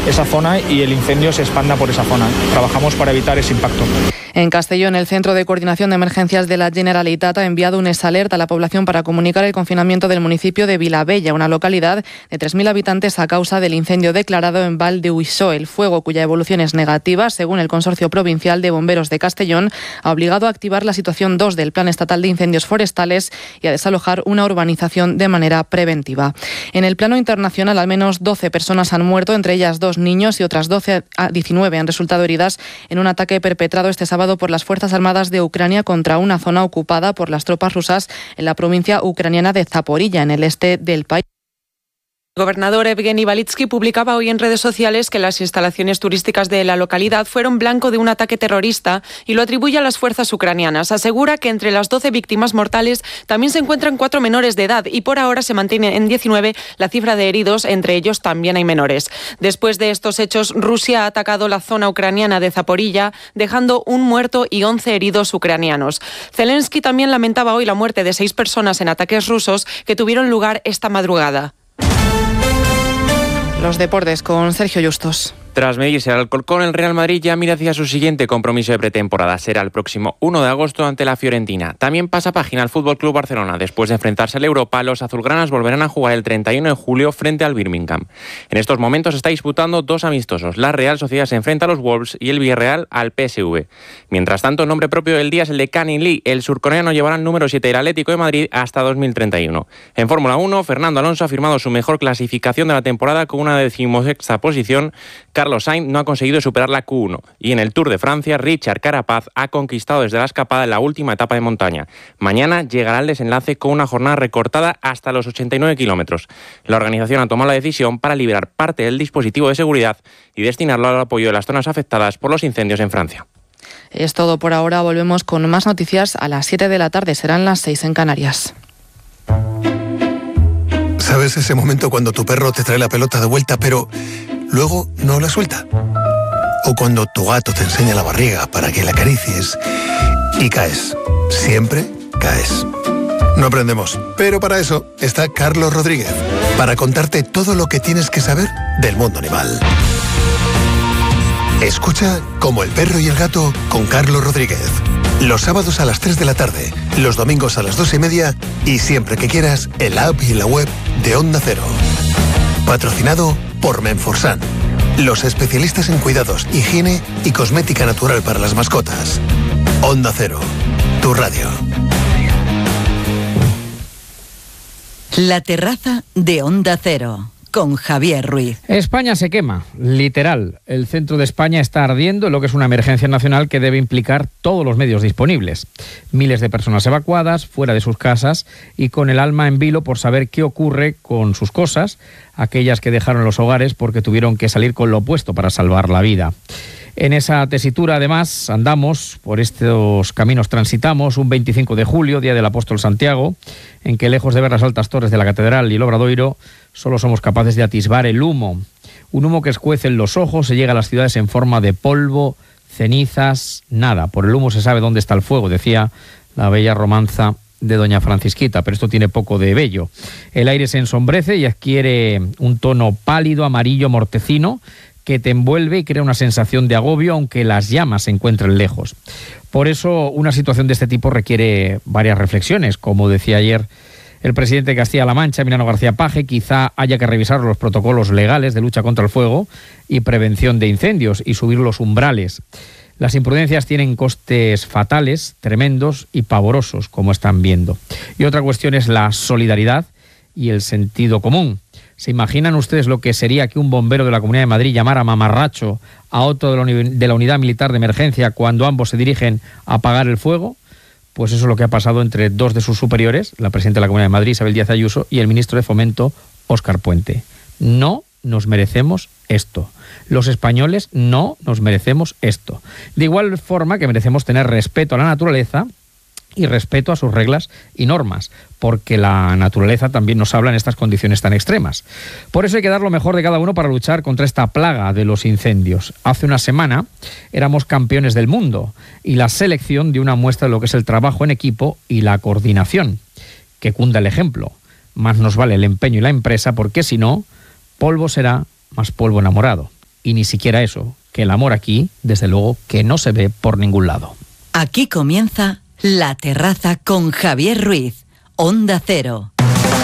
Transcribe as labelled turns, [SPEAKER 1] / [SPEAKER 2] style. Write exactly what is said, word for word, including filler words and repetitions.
[SPEAKER 1] esa zona y el incendio se expanda por esa zona. Trabajamos para evitar ese impacto.
[SPEAKER 2] En Castellón, el Centro de Coordinación de Emergencias de la Generalitat ha enviado un exalerta a la población para comunicar el confinamiento del municipio de Vilabella, una localidad de tres mil habitantes a causa del incendio declarado en Val de Uixó. El fuego, cuya evolución es negativa, según el Consorcio Provincial de Bomberos de Castellón, ha obligado a activar la situación dos del Plan Estatal de Incendios Forestales y a desalojar una urbanización de manera preventiva. En el plano internacional, al menos doce personas han muerto, entre ellas dos niños, y otras doce a diecinueve han resultado heridas en un ataque perpetrado este sábado por las Fuerzas Armadas de Ucrania contra una zona ocupada por las tropas rusas en la provincia ucraniana de Zaporilla, en el este del país.
[SPEAKER 3] El gobernador Evgeny Balitsky publicaba hoy en redes sociales que las instalaciones turísticas de la localidad fueron blanco de un ataque terrorista y lo atribuye a las fuerzas ucranianas. Asegura que entre las doce víctimas mortales también se encuentran cuatro menores de edad y por ahora se mantiene en diecinueve la cifra de heridos, entre ellos también hay menores. Después de estos hechos, Rusia ha atacado la zona ucraniana de Zaporilla, dejando un muerto y once heridos ucranianos. Zelensky también lamentaba hoy la muerte de seis personas en ataques rusos que tuvieron lugar esta madrugada.
[SPEAKER 2] Los deportes con Sergio Justos.
[SPEAKER 4] Tras medirse al Alcorcón, el Real Madrid ya mira hacia su siguiente compromiso de pretemporada. Será el próximo uno de agosto ante la Fiorentina. También pasa página el F C Barcelona. Después de enfrentarse a la Europa, los azulgranas volverán a jugar el treinta y uno de julio frente al Birmingham. En estos momentos se está disputando dos amistosos. La Real Sociedad se enfrenta a los Wolves y el Villarreal al P S V. Mientras tanto, el nombre propio del día es el de Kang-in Lee. El surcoreano llevará el número siete del Atlético de Madrid hasta dos mil treinta y uno. En Fórmula uno, Fernando Alonso ha firmado su mejor clasificación de la temporada con una decimosexta posición. Carlos Sainz no ha conseguido superar la Q uno. Y en el Tour de Francia, Richard Carapaz ha conquistado desde la escapada en la última etapa de montaña. Mañana llegará el desenlace con una jornada recortada hasta los ochenta y nueve kilómetros. La organización ha tomado la decisión para liberar parte del dispositivo de seguridad y destinarlo al apoyo de las zonas afectadas por los incendios en Francia.
[SPEAKER 2] Es todo por ahora. Volvemos con más noticias a las siete de la tarde. Serán las seis en Canarias.
[SPEAKER 5] ¿Sabes ese momento cuando tu perro te trae la pelota de vuelta, pero luego no la suelta? O cuando tu gato te enseña la barriga para que la acaricies y caes. Siempre caes. No aprendemos, pero para eso está Carlos Rodríguez, para contarte todo lo que tienes que saber del mundo animal. Escucha Como el perro y el gato con Carlos Rodríguez. Los sábados a las tres de la tarde, los domingos a las dos y media y siempre que quieras en la app y en la web de Onda Cero. Patrocinado por Menforsan, los especialistas en cuidados, higiene y cosmética natural para las mascotas. Onda Cero, tu radio.
[SPEAKER 6] La terraza de Onda Cero, con Javier Ruiz.
[SPEAKER 7] España se quema, literal. El centro de España está ardiendo en lo que es una emergencia nacional que debe implicar todos los medios disponibles. Miles de personas evacuadas, fuera de sus casas y con el alma en vilo por saber qué ocurre con sus cosas, aquellas que dejaron los hogares porque tuvieron que salir con lo opuesto para salvar la vida. En esa tesitura, además, andamos, por estos caminos transitamos, un veinticinco de julio, Día del Apóstol Santiago, en que lejos de ver las altas torres de la Catedral y el Obradoiro, solo somos capaces de atisbar el humo. Un humo que escuece en los ojos, se llega a las ciudades en forma de polvo, cenizas, nada. Por el humo se sabe dónde está el fuego, decía la bella romanza de doña Francisquita, pero esto tiene poco de bello. El aire se ensombrece y adquiere un tono pálido, amarillo, mortecino, que te envuelve y crea una sensación de agobio, aunque las llamas se encuentren lejos. Por eso, una situación de este tipo requiere varias reflexiones. Como decía ayer el presidente de Castilla-La Mancha, Emiliano García Paje, quizá haya que revisar los protocolos legales de lucha contra el fuego y prevención de incendios y subir los umbrales. Las imprudencias tienen costes fatales, tremendos y pavorosos, como están viendo. Y otra cuestión es la solidaridad y el sentido común. ¿Se imaginan ustedes lo que sería que un bombero de la Comunidad de Madrid llamara mamarracho a otro de la, uni- de la unidad militar de emergencia cuando ambos se dirigen a apagar el fuego? Pues eso es lo que ha pasado entre dos de sus superiores, la presidenta de la Comunidad de Madrid, Isabel Díaz Ayuso, y el ministro de Fomento, Óscar Puente. No nos merecemos esto. Los españoles no nos merecemos esto. De igual forma que merecemos tener respeto a la naturaleza y respeto a sus reglas y normas, porque la naturaleza también nos habla en estas condiciones tan extremas. Por eso hay que dar lo mejor de cada uno para luchar contra esta plaga de los incendios. Hace una semana éramos campeones del mundo y la selección dio una muestra de lo que es el trabajo en equipo y la coordinación. Que cunda el ejemplo. Más nos vale el empeño y la empresa, porque si no, polvo será más polvo enamorado. y ni siquiera eso, que el amor aquí, desde luego, que no se ve por ningún lado.
[SPEAKER 6] Aquí comienza La Terraza con Javier Ruiz, Onda Cero.